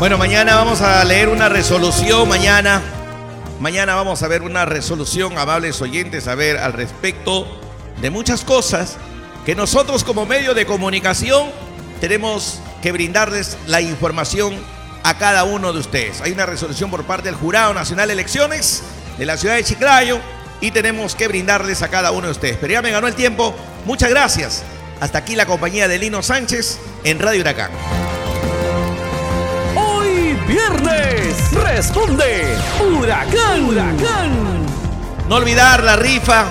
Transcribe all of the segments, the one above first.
Bueno, mañana vamos a leer una resolución, mañana vamos a ver una resolución, amables oyentes, a ver al respecto de muchas cosas que nosotros como medio de comunicación tenemos que brindarles la información a cada uno de ustedes. Hay una resolución por parte del Jurado Nacional de Elecciones de la ciudad de Chiclayo y tenemos que brindarles a cada uno de ustedes. Pero ya me ganó el tiempo. Muchas gracias. Hasta aquí la compañía de Lino Sánchez en Radio Huracán. Hoy viernes responde Huracán. No olvidar la rifa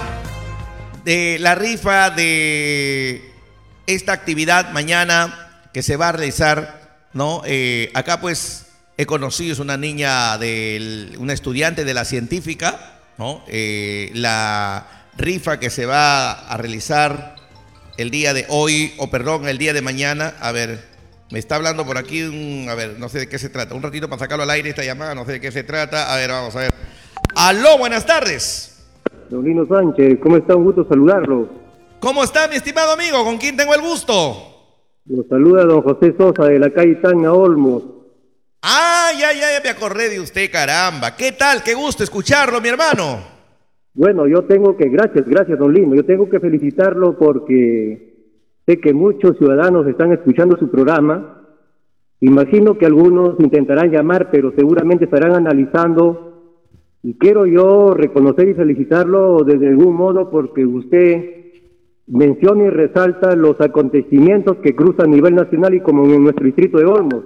de esta actividad mañana que se va a realizar, ¿no? Acá pues he conocido, es una niña, una estudiante de la científica, ¿no? La rifa que se va a realizar el día de hoy, el día de mañana. A ver, me está hablando por aquí, no sé de qué se trata. Un ratito para sacarlo al aire esta llamada, no sé de qué se trata. A ver, vamos a ver. Aló, buenas tardes. Don Lino Sánchez, ¿cómo está? Un gusto saludarlo. ¿Cómo está, mi estimado amigo? ¿Con quién tengo el gusto? Lo saluda don José Sosa de la calle Tacna, Olmos. Ah, ya me acordé de usted, caramba. ¿Qué tal? Qué gusto escucharlo, mi hermano. Bueno, gracias, don Lino. Yo tengo que felicitarlo porque sé que muchos ciudadanos están escuchando su programa. Imagino que algunos intentarán llamar, pero seguramente estarán analizando. Y quiero yo reconocer y felicitarlo desde algún modo porque usted menciona y resalta los acontecimientos que cruzan a nivel nacional y como en nuestro distrito de Olmos.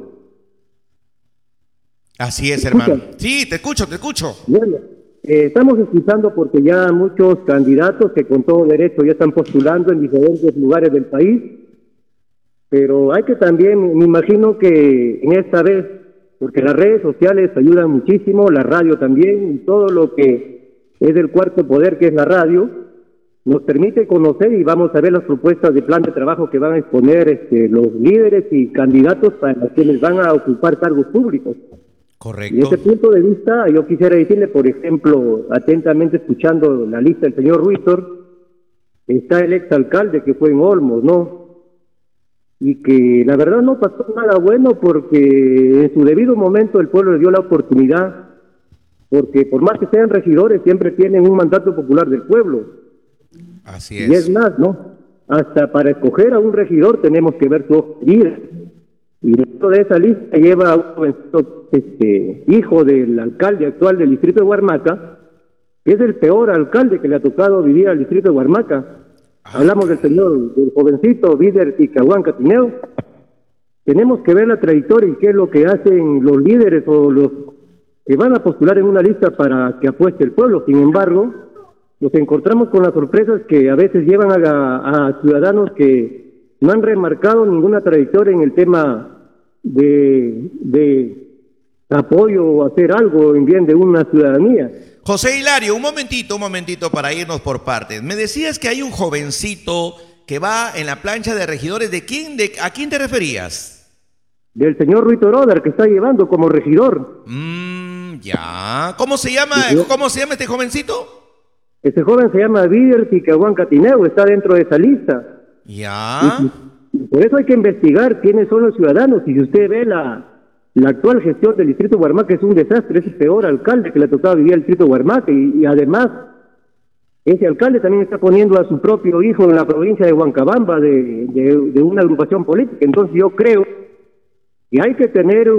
Así es, hermano. Sí, te escucho. Bueno, estamos escuchando porque ya muchos candidatos que con todo derecho ya están postulando en diferentes lugares del país, pero hay que también, me imagino que en esta vez, porque las redes sociales ayudan muchísimo, la radio también, y todo lo que es del cuarto poder, que es la radio, nos permite conocer y vamos a ver las propuestas de plan de trabajo que van a exponer los líderes y candidatos para quienes van a ocupar cargos públicos. Correcto. Y desde ese punto de vista, yo quisiera decirle, por ejemplo, atentamente escuchando la lista del señor Ruitor, está el exalcalde que fue en Olmos, ¿no? Y que la verdad no pasó nada bueno porque en su debido momento el pueblo le dio la oportunidad, porque por más que sean regidores, siempre tienen un mandato popular del pueblo. Así es. Y es más, ¿no? Hasta para escoger a un regidor tenemos que ver su hoja de vida. Y dentro de esa lista lleva a un hijo del alcalde actual del distrito de Huarmaca, que es el peor alcalde que le ha tocado vivir al distrito de Huarmaca. Hablamos del jovencito Víder Ticahuán Catineo. Tenemos que ver la trayectoria y qué es lo que hacen los líderes o los que van a postular en una lista para que apueste el pueblo. Sin embargo, nos encontramos con las sorpresas que a veces llevan a ciudadanos que no han remarcado ninguna trayectoria en el tema de apoyo o hacer algo en bien de una ciudadanía. José Hilario, un momentito para irnos por partes. Me decías que hay un jovencito que va en la plancha de regidores. ¿A quién te referías? Del señor Ruiz Toroder, que está llevando como regidor. Ya. ¿Cómo se llama este jovencito? Este joven se llama Víder Ticahuán Catineo, está dentro de esa lista. Ya. Y por eso hay que investigar quiénes son los ciudadanos. Y si usted ve la actual gestión del distrito de Huarmaca, es un desastre, es el peor alcalde que le ha tocado vivir al distrito de Huarmaca. Y además, ese alcalde también está poniendo a su propio hijo en la provincia de Huancabamba de una agrupación política. Entonces yo creo que hay que tener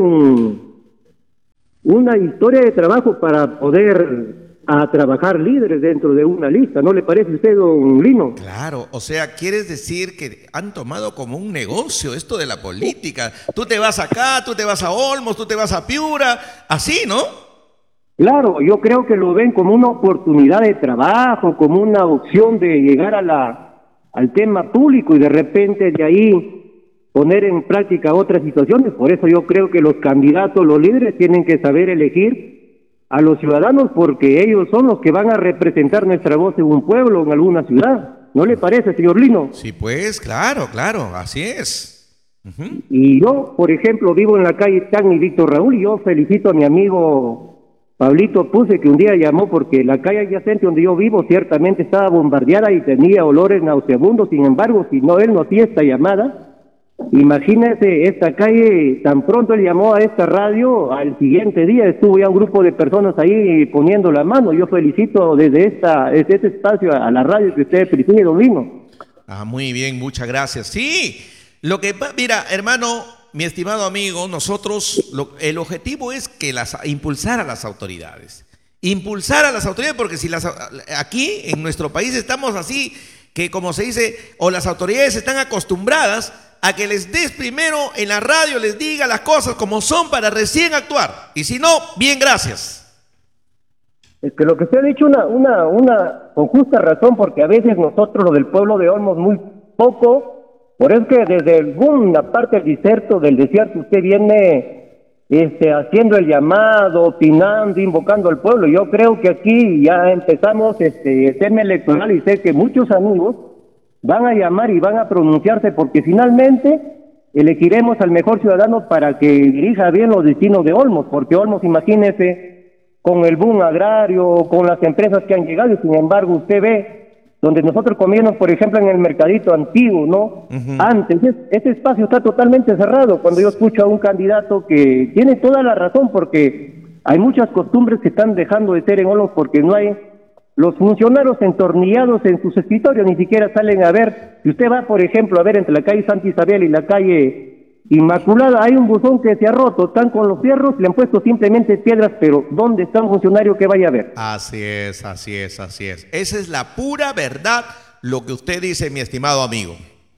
una historia de trabajo para poder trabajar líderes dentro de una lista. ¿No le parece a usted, don Lino? Claro, o sea, quieres decir que han tomado como un negocio esto de la política. Tú te vas acá, tú te vas a Olmos, tú te vas a Piura, así, ¿no? Claro, yo creo que lo ven como una oportunidad de trabajo, como una opción de llegar al tema público y de repente de ahí poner en práctica otras situaciones. Por eso yo creo que los candidatos, los líderes, tienen que saber elegir a los ciudadanos porque ellos son los que van a representar nuestra voz en un pueblo, en alguna ciudad. ¿No le parece, señor Lino? Sí, pues, claro, así es. Y yo, por ejemplo, vivo en la calle Tacna y Víctor Raúl, y yo felicito a mi amigo Pablito Puse, que un día llamó porque la calle adyacente donde yo vivo ciertamente estaba bombardeada y tenía olores nauseabundos. Sin embargo, si no él no hacía esta llamada, Imagínese esta calle, tan pronto él llamó a esta radio, al siguiente día estuvo ya un grupo de personas ahí poniendo la mano. Yo felicito desde este espacio a la radio que usted preside, don Lino. Ah, muy bien, muchas gracias. Sí, mira, hermano, mi estimado amigo, nosotros, el objetivo es que impulsar a las autoridades. Impulsar a las autoridades, porque si aquí en nuestro país estamos así, que como se dice, o las autoridades están acostumbradas a que les des primero en la radio, les diga las cosas como son para recién actuar. Y si no, bien, gracias. Es que lo que usted ha dicho con justa razón, porque a veces nosotros, los del pueblo de Olmos, muy poco, por eso que desde alguna parte del desierto, usted viene haciendo el llamado, opinando, invocando al pueblo. Yo creo que aquí ya empezamos el tema electoral y sé que muchos amigos van a llamar y van a pronunciarse porque finalmente elegiremos al mejor ciudadano para que dirija bien los destinos de Olmos, porque Olmos, imagínese, con el boom agrario, con las empresas que han llegado, y sin embargo usted ve donde nosotros comíamos, por ejemplo, en el mercadito antiguo, ¿no? Antes, ese espacio está totalmente cerrado. Cuando yo escucho a un candidato que tiene toda la razón, porque hay muchas costumbres que están dejando de ser en Olmos porque no hay los funcionarios entornillados en sus escritorios, ni siquiera salen a ver. Si usted va, por ejemplo, a ver entre la calle Santa Isabel y la calle Inmaculada, hay un buzón que se ha roto, están con los fierros, le han puesto simplemente piedras, pero ¿dónde está un funcionario que vaya a ver? Así es, así es, así es. Esa es la pura verdad, lo que usted dice, mi estimado amigo.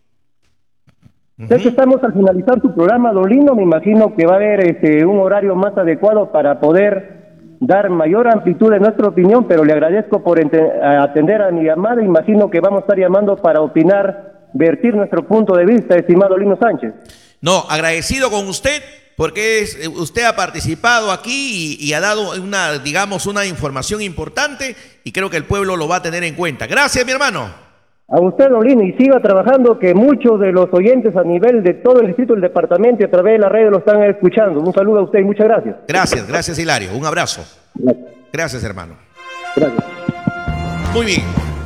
Sé que estamos al finalizar su programa, don Lino, me imagino que va a haber un horario más adecuado para poder dar mayor amplitud de nuestra opinión, pero le agradezco por atender a mi llamada. Imagino que vamos a estar llamando para opinar, vertir nuestro punto de vista, estimado Lino Sánchez. No, agradecido con usted porque usted ha participado aquí y ha dado una información importante y creo que el pueblo lo va a tener en cuenta. Gracias, mi hermano. A usted, don Lino, y siga trabajando, que muchos de los oyentes a nivel de todo el distrito del departamento y a través de la red lo están escuchando. Un saludo a usted y muchas gracias. Gracias, Hilario. Un abrazo. Gracias, hermano. Gracias. Muy bien.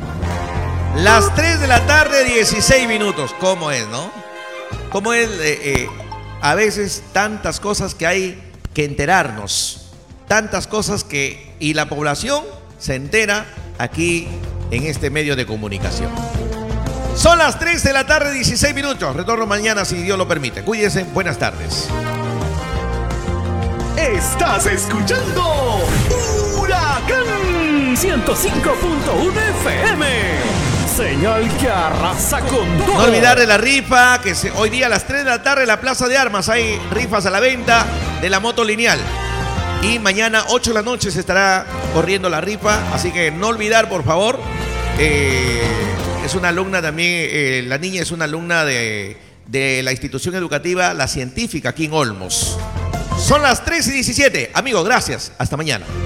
Las 3 de la tarde, 16 minutos. ¿Cómo es, no? ¿Cómo es? A veces tantas cosas que hay que enterarnos. Tantas cosas y la población se entera aquí en este medio de comunicación. Son las 3 de la tarde, 16 minutos. Retorno mañana si Dios lo permite. Cuídense. Buenas tardes. Estás escuchando Huracán 105.1 FM. Señal que arrasa con todo. No olvidar de la rifa, hoy día a las 3 de la tarde en la Plaza de Armas hay rifas a la venta de la moto lineal. Y mañana 8 de la noche se estará corriendo la rifa, así que no olvidar, por favor. Es una alumna también, la niña es una alumna de la institución educativa La Científica aquí en Olmos. Son las 3:17. Amigos, gracias. Hasta mañana.